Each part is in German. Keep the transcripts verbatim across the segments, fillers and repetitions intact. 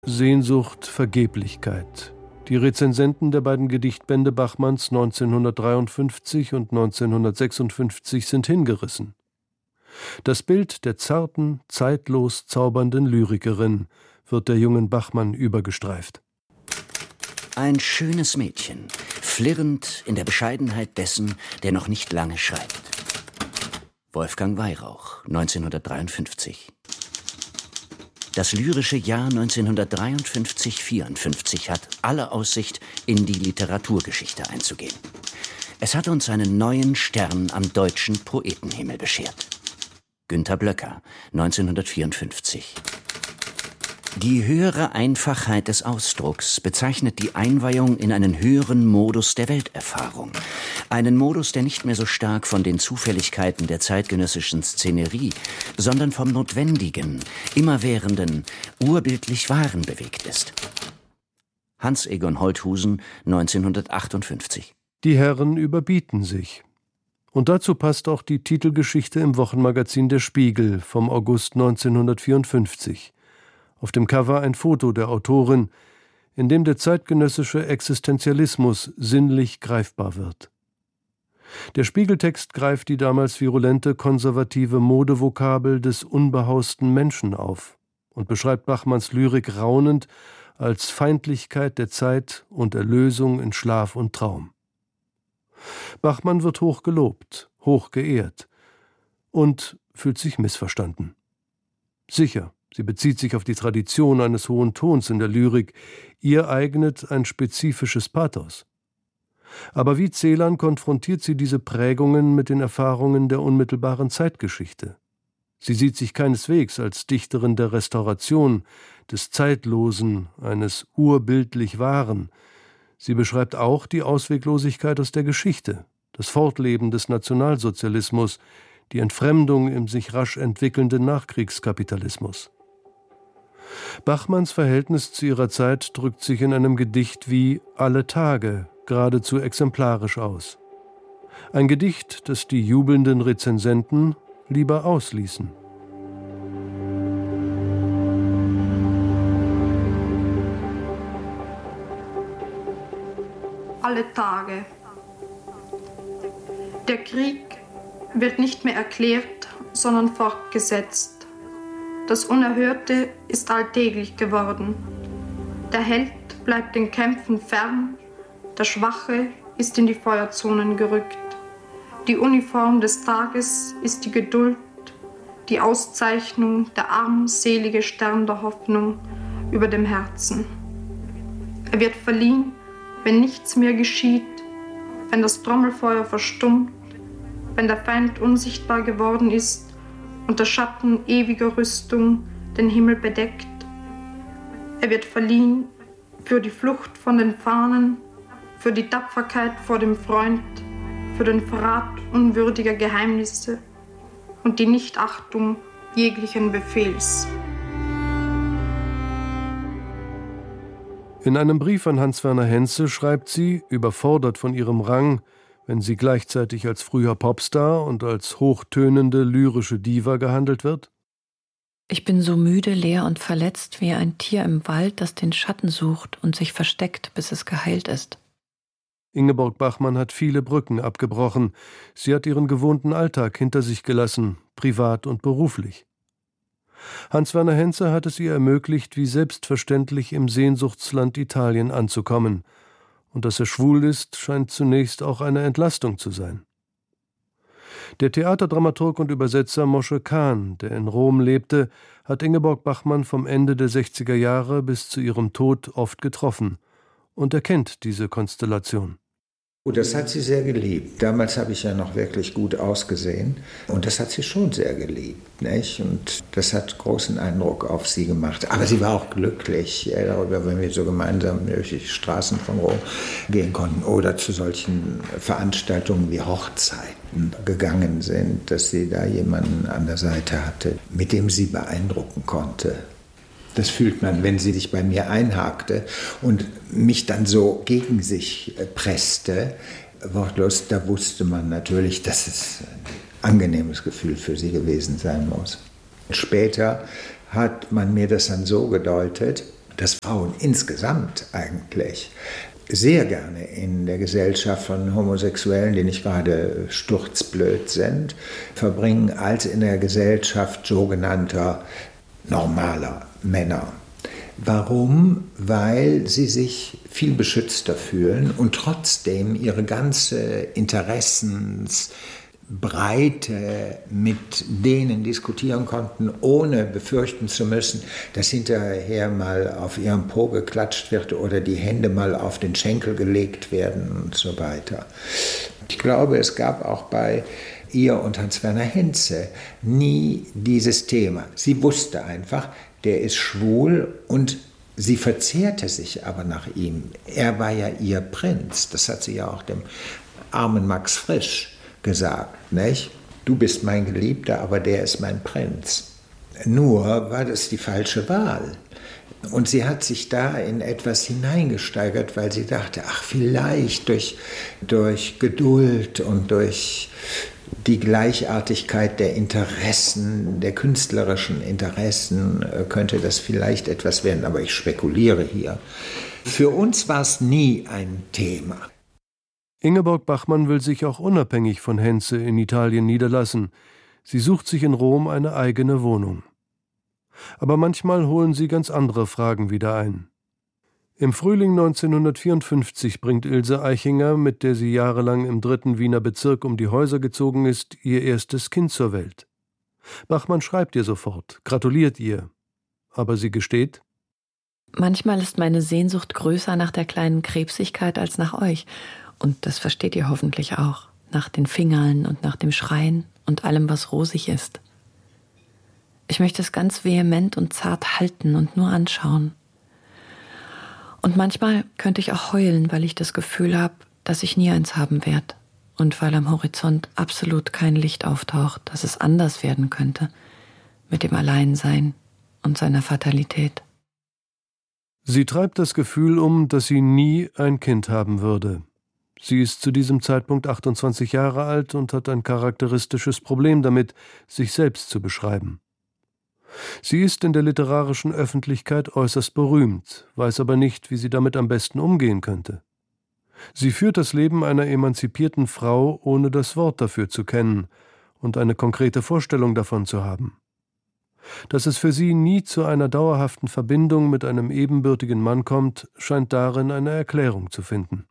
Sehnsucht, Vergeblichkeit. Die Rezensenten der beiden Gedichtbände Bachmanns neunzehnhundertdreiundfünfzig und neunzehnhundertsechsundfünfzig sind hingerissen. Das Bild der zarten, zeitlos zaubernden Lyrikerin wird der jungen Bachmann übergestreift. Ein schönes Mädchen, flirrend in der Bescheidenheit dessen, der noch nicht lange schreibt. Wolfgang Weyrauch, neunzehnhundertdreiundfünfzig. Das lyrische Jahr neunzehnhundertdreiundfünfzig vierundfünfzig hat alle Aussicht, in die Literaturgeschichte einzugehen. Es hat uns einen neuen Stern am deutschen Poetenhimmel beschert. Günter Blöcker, neunzehnhundertvierundfünfzig. Die höhere Einfachheit des Ausdrucks bezeichnet die Einweihung in einen höheren Modus der Welterfahrung. Einen Modus, der nicht mehr so stark von den Zufälligkeiten der zeitgenössischen Szenerie, sondern vom Notwendigen, immerwährenden, urbildlich Wahren bewegt ist. Hans Egon Holthusen, neunzehnhundertachtundfünfzig. Die Herren überbieten sich. Und dazu passt auch die Titelgeschichte im Wochenmagazin Der Spiegel vom August neunzehnhundertvierundfünfzig. Auf dem Cover ein Foto der Autorin, in dem der zeitgenössische Existenzialismus sinnlich greifbar wird. Der Spiegeltext greift die damals virulente konservative Modevokabel des unbehausten Menschen auf und beschreibt Bachmanns Lyrik raunend als Feindlichkeit der Zeit und Erlösung in Schlaf und Traum. Bachmann wird hoch gelobt, hoch geehrt und fühlt sich missverstanden. Sicher, sie bezieht sich auf die Tradition eines hohen Tons in der Lyrik, ihr eignet ein spezifisches Pathos. Aber wie Celan konfrontiert sie diese Prägungen mit den Erfahrungen der unmittelbaren Zeitgeschichte. Sie sieht sich keineswegs als Dichterin der Restauration, des Zeitlosen, eines urbildlich Wahren. Sie beschreibt auch die Ausweglosigkeit aus der Geschichte, das Fortleben des Nationalsozialismus, die Entfremdung im sich rasch entwickelnden Nachkriegskapitalismus. Bachmanns Verhältnis zu ihrer Zeit drückt sich in einem Gedicht wie »Alle Tage« geradezu exemplarisch aus. Ein Gedicht, das die jubelnden Rezensenten lieber ausließen. Alle Tage. Der Krieg wird nicht mehr erklärt, sondern fortgesetzt. Das Unerhörte ist alltäglich geworden. Der Held bleibt den Kämpfen fern, der Schwache ist in die Feuerzonen gerückt. Die Uniform des Tages ist die Geduld, die Auszeichnung, der armselige Stern der Hoffnung über dem Herzen. Er wird verliehen, wenn nichts mehr geschieht, wenn das Trommelfeuer verstummt, wenn der Feind unsichtbar geworden ist und der Schatten ewiger Rüstung den Himmel bedeckt. Er wird verliehen für die Flucht von den Fahnen, für die Tapferkeit vor dem Freund, für den Verrat unwürdiger Geheimnisse und die Nichtachtung jeglichen Befehls. In einem Brief an Hans-Werner Henze schreibt sie, überfordert von ihrem Rang, wenn sie gleichzeitig als früher Popstar und als hochtönende lyrische Diva gehandelt wird: Ich bin so müde, leer und verletzt wie ein Tier im Wald, das den Schatten sucht und sich versteckt, bis es geheilt ist. Ingeborg Bachmann hat viele Brücken abgebrochen. Sie hat ihren gewohnten Alltag hinter sich gelassen, privat und beruflich. Hans-Werner Henze hat es ihr ermöglicht, wie selbstverständlich im Sehnsuchtsland Italien anzukommen. Und dass er schwul ist, scheint zunächst auch eine Entlastung zu sein. Der Theaterdramaturg und Übersetzer Moshe Kahn, der in Rom lebte, hat Ingeborg Bachmann vom Ende der sechziger Jahre bis zu ihrem Tod oft getroffen und er kennt diese Konstellation. Oh, das hat sie sehr geliebt. Damals habe ich ja noch wirklich gut ausgesehen. Und das hat sie schon sehr geliebt, nicht? Und das hat großen Eindruck auf sie gemacht. Aber sie war auch glücklich darüber, wenn wir so gemeinsam durch die Straßen von Rom gehen konnten oder zu solchen Veranstaltungen wie Hochzeiten gegangen sind, dass sie da jemanden an der Seite hatte, mit dem sie beeindrucken konnte. Das fühlt man, wenn sie sich bei mir einhakte und mich dann so gegen sich presste. Wortlos, da wusste man natürlich, dass es ein angenehmes Gefühl für sie gewesen sein muss. Später hat man mir das dann so gedeutet, dass Frauen insgesamt eigentlich sehr gerne in der Gesellschaft von Homosexuellen, die nicht gerade sturzblöd sind, verbringen, als in der Gesellschaft sogenannter normaler Männer. Warum? Weil sie sich viel beschützter fühlen und trotzdem ihre ganze Interessensbreite mit denen diskutieren konnten, ohne befürchten zu müssen, dass hinterher mal auf ihren Po geklatscht wird oder die Hände mal auf den Schenkel gelegt werden und so weiter. Ich glaube, es gab auch bei ihr und Hans-Werner Henze nie dieses Thema. Sie wusste einfach, der ist schwul und sie verzehrte sich aber nach ihm. Er war ja ihr Prinz. Das hat sie ja auch dem armen Max Frisch gesagt, nicht? Du bist mein Geliebter, aber der ist mein Prinz. Nur war das die falsche Wahl. Und sie hat sich da in etwas hineingesteigert, weil sie dachte, ach, vielleicht durch, durch Geduld und durch die Gleichartigkeit der Interessen, der künstlerischen Interessen, könnte das vielleicht etwas werden. Aber ich spekuliere hier. Für uns war es nie ein Thema. Ingeborg Bachmann will sich auch unabhängig von Henze in Italien niederlassen. Sie sucht sich in Rom eine eigene Wohnung. Aber manchmal holen sie ganz andere Fragen wieder ein. Im Frühling neunzehnhundertvierundfünfzig bringt Ilse Eichinger, mit der sie jahrelang im dritten Wiener Bezirk um die Häuser gezogen ist, ihr erstes Kind zur Welt. Bachmann schreibt ihr sofort, gratuliert ihr. Aber sie gesteht: Manchmal ist meine Sehnsucht größer nach der kleinen Krebsigkeit als nach euch. Und das versteht ihr hoffentlich auch. Nach den Fingern und nach dem Schreien und allem, was rosig ist. Ich möchte es ganz vehement und zart halten und nur anschauen. Und manchmal könnte ich auch heulen, weil ich das Gefühl habe, dass ich nie eins haben werde. Und weil am Horizont absolut kein Licht auftaucht, dass es anders werden könnte mit dem Alleinsein und seiner Fatalität. Sie treibt das Gefühl um, dass sie nie ein Kind haben würde. Sie ist zu diesem Zeitpunkt achtundzwanzig Jahre alt und hat ein charakteristisches Problem damit, sich selbst zu beschreiben. Sie ist in der literarischen Öffentlichkeit äußerst berühmt, weiß aber nicht, wie sie damit am besten umgehen könnte. Sie führt das Leben einer emanzipierten Frau, ohne das Wort dafür zu kennen und eine konkrete Vorstellung davon zu haben. Dass es für sie nie zu einer dauerhaften Verbindung mit einem ebenbürtigen Mann kommt, scheint darin eine Erklärung zu finden.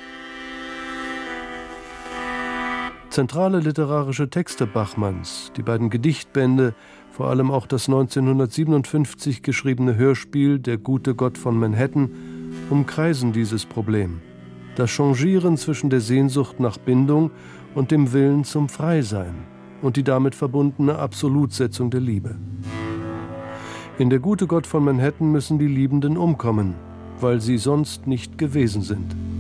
Zentrale literarische Texte Bachmanns, die beiden Gedichtbände, vor allem auch das neunzehnhundertsiebenundfünfzig geschriebene Hörspiel »Der gute Gott von Manhattan«, umkreisen dieses Problem. Das Changieren zwischen der Sehnsucht nach Bindung und dem Willen zum Freisein und die damit verbundene Absolutsetzung der Liebe. In »Der gute Gott von Manhattan« müssen die Liebenden umkommen, weil sie sonst nicht gewesen sind.